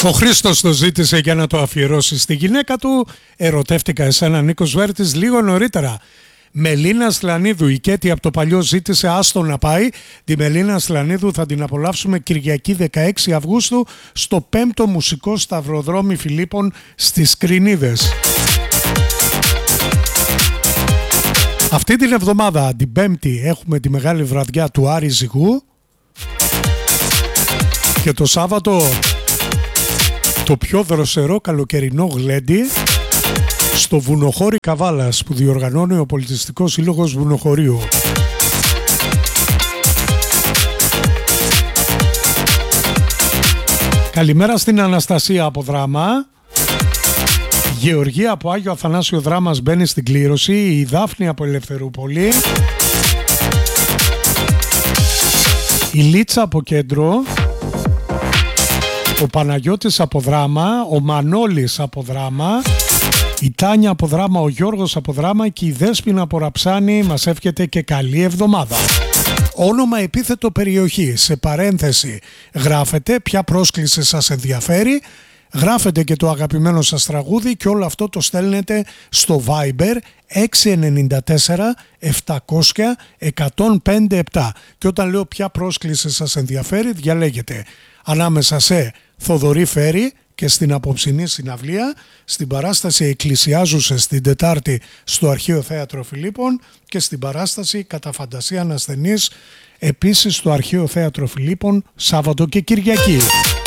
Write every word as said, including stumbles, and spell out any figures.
Ο Χρήστος το ζήτησε για να το αφιερώσει στη γυναίκα του. Ερωτεύτηκα εσένα, Νίκος Βέρτης, λίγο νωρίτερα. Μελίνα Σλανίδου, η Κέτη από το παλιό ζήτησε άστο να πάει. Τη Μελίνα Σλανίδου θα την απολαύσουμε Κυριακή δεκαέξι Αυγούστου στο πέμπτο Μουσικό Σταυροδρόμι Φιλίππων στις Κρινίδες. Αυτή την εβδομάδα, την Πέμπτη, έχουμε τη μεγάλη βραδιά του Άρη Ζυγού και το Σάββατο το πιο δροσερό καλοκαιρινό γλέντι στο Βουνοχώρι Καβάλας που διοργανώνει ο Πολιτιστικός Σύλλογος Βουνοχωρίου. Καλημέρα στην Αναστασία από Δράμα. Γεωργία από Άγιο Αθανάσιο Δράμας μπαίνει στην κλήρωση. Η Δάφνη από Ελευθερούπολη. Η Λίτσα από Κέντρο. Ο Παναγιώτης από Δράμα. Ο Μανώλης από Δράμα. Η Τάνια από Δράμα. Ο Γιώργος από Δράμα. Και η Δέσποινα από Ραψάνη μας εύχεται και καλή εβδομάδα. Όνομα, επίθετο, περιοχή. Σε παρένθεση γράφετε ποια πρόσκληση σας ενδιαφέρει. Γράφετε και το αγαπημένο σας τραγούδι και όλο αυτό το στέλνετε στο Viber έξι εννιά τέσσερα επτακόσια εκατόν πέντε επτά. Και όταν λέω ποια πρόσκληση σας ενδιαφέρει, διαλέγετε ανάμεσα σε Θοδωρή Φέρη και στην απόψινή συναυλία, στην παράσταση Εκκλησιάζουσες την Τετάρτη στο Αρχαίο Θέατρο Φιλίππων και στην παράσταση Κατά Φαντασία Ανασθενής επίσης στο Αρχαίο Θέατρο Φιλίππων Σάββατο και Κυριακή.